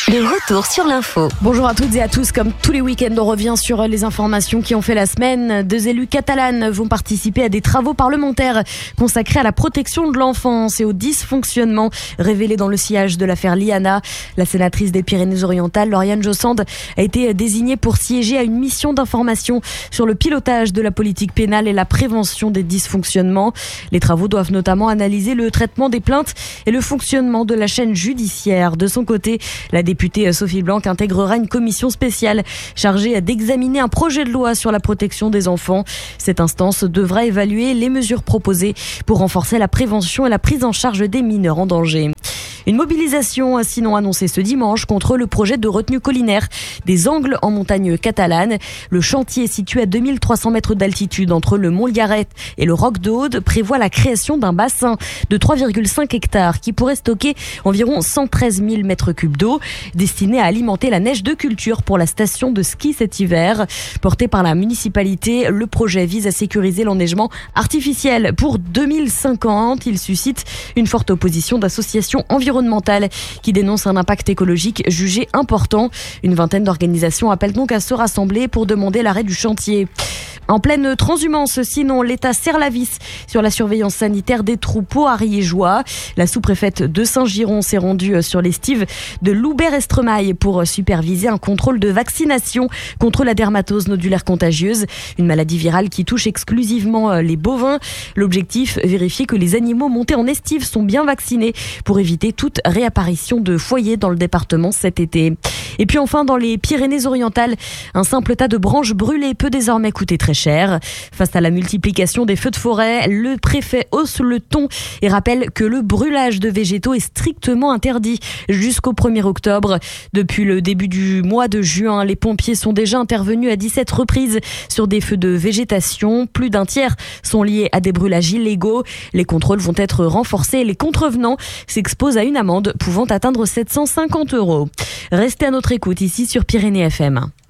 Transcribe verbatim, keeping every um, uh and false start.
Le retour sur l'info. Bonjour à toutes et à tous. Comme tous les week-ends, on revient sur les informations qui ont fait la semaine. Deux élus catalanes vont participer à des travaux parlementaires consacrés à la protection de l'enfance et au dysfonctionnement révélé dans le sillage de l'affaire Liana. La sénatrice des Pyrénées-Orientales, Lauriane Jossande, a été désignée pour siéger à une mission d'information sur le pilotage de la politique pénale et la prévention des dysfonctionnements. Les travaux doivent notamment analyser le traitement des plaintes et le fonctionnement de la chaîne judiciaire. De son côté, la députée Sophie Blanc intégrera une commission spéciale chargée d'examiner un projet de loi sur la protection des enfants. Cette instance devra évaluer les mesures proposées pour renforcer la prévention et la prise en charge des mineurs en danger. Une mobilisation sinon annoncée ce dimanche contre le projet de retenue collinaire des Angles en montagne catalane. Le chantier situé à deux mille trois cents mètres d'altitude entre le Mont Lgaret et le Roc de Aude prévoit la création d'un bassin de trois virgule cinq hectares qui pourrait stocker environ cent treize mille mètres cubes d'eau destiné à alimenter la neige de culture pour la station de ski cet hiver. Porté par la municipalité, le projet vise à sécuriser l'enneigement artificiel pour deux mille cinquante. Il suscite une forte opposition d'associations environnementales qui dénonce un impact écologique jugé important. Une vingtaine d'organisations appellent donc à se rassembler pour demander l'arrêt du chantier. En pleine transhumance, sinon, l'État serre la vis sur la surveillance sanitaire des troupeaux ariégeois. La sous-préfète de Saint-Giron s'est rendue sur l'estive de Loubert-Estremaille pour superviser un contrôle de vaccination contre la dermatose nodulaire contagieuse, une maladie virale qui touche exclusivement les bovins. L'objectif, vérifier que les animaux montés en estive sont bien vaccinés pour éviter toute réapparition de foyers dans le département cet été. Et puis enfin, dans les Pyrénées-Orientales, un simple tas de branches brûlées peut désormais coûter très cher. Face à la multiplication des feux de forêt, le préfet hausse le ton et rappelle que le brûlage de végétaux est strictement interdit jusqu'au premier octobre. Depuis le début du mois de juin, les pompiers sont déjà intervenus à dix-sept reprises sur des feux de végétation. Plus d'un tiers sont liés à des brûlages illégaux. Les contrôles vont être renforcés et les contrevenants s'exposent à une amende pouvant atteindre sept cent cinquante euros. Restez à notre écoute ici sur Pyrénées F M.